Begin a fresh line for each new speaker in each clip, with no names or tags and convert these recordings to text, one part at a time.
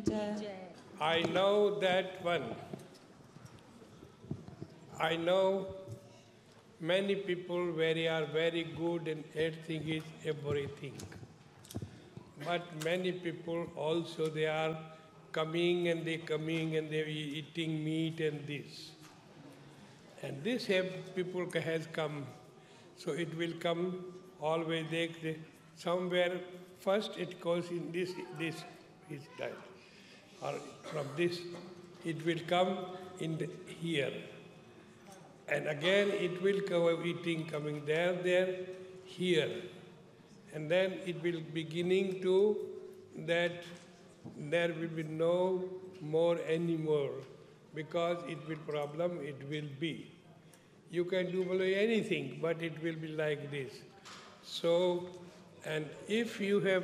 I know that one. I know many people are very good and everything is everything. But many people also they are coming and they eating meat and this. And this people has come. So it will come always somewhere first it goes in this is that. Or from this it will come in here. And again it will go eating coming there, here. And then it will beginning to that there will be no more anymore because it will problem it will be. You can do anything, but it will be like this. So, and if you have,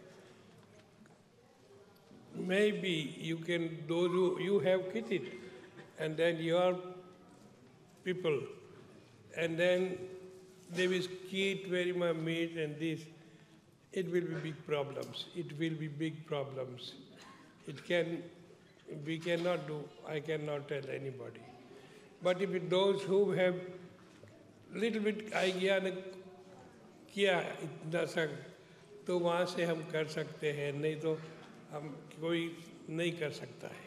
maybe you can, those who you have kitted, and then your people, and then they will eat very much meat and this, it will be big problems. It will be big problems. We cannot do, I cannot tell anybody. But if those who have little bit idea किया इतना सा तो वहाँ से हम कर सकते हैं, नहीं तो हम कोई नहीं कर सकता है.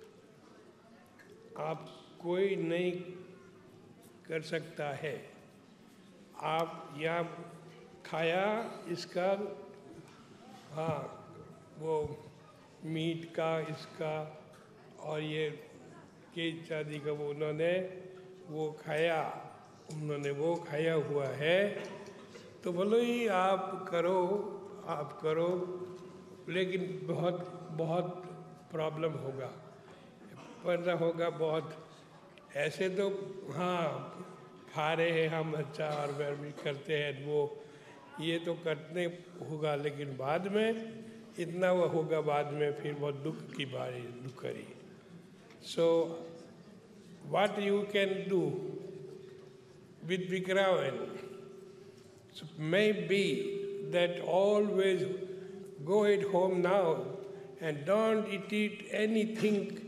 आप कोई नहीं कर सकता है. आप यहाँ खाया इसका, हाँ वो मीट का इसका और ये के शादी का वो उन्होंने वो खाया, उन्होंने वो खाया हुआ है. तो बोलो ही आप करो लेकिन बहुत बहुत प्रॉब्लम होगा, पैदा होगा बहुत. ऐसे तो हाँ खा रहे हैं हम अच्छा और वह भी करते हैं वो, ये तो करने होगा, लेकिन बाद में इतना वो होगा बाद में फिर बहुत दुख की बारी दुख करी. So what you can do with Vikravan, so maybe that always go at home now and don't eat anything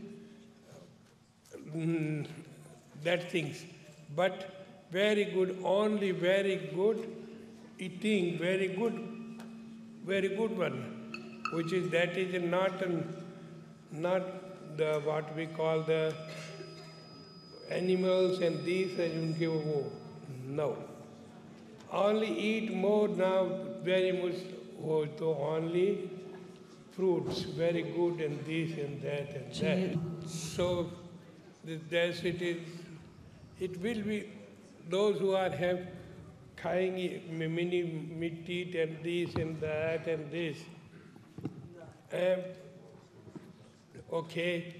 that things, but very good, only very good eating, very good one, which is that is not the what we call the animals and these and unke wo, no. Only eat more now, very much, so only fruits, very good and this and that and that. So that's it will be those who are have खाएंगे mini meat and this and that and this. Okay.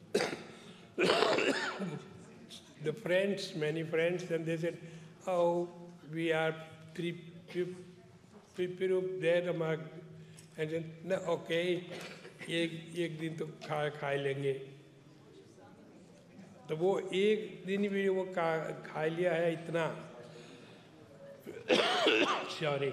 The friends, many friends, and they said, oh, we are three people there among, and then, no, okay, एक दिन तो खा लेंगे. तो वो एक दिन भी वो खा लिया है इतना. Sorry.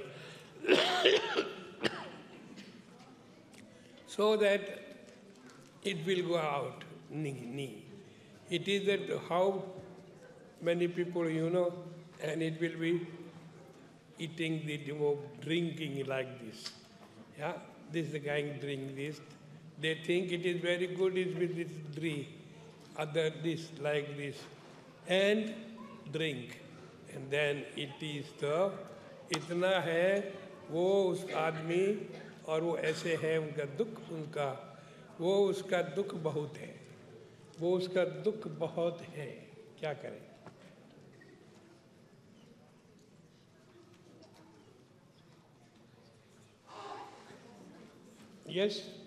So that it will go out. It is that how many people and it will be eating drinking like this. Yeah, this is the guy drink this. They think it is very good is with this drink, other this like this, and drink. And then it is the इतना है वो उस आदमी और वो ऐसे है उनका दुख उनका वो उसका दुख बहुत है, वो उसका दुख बहुत है, क्या करें. Yes.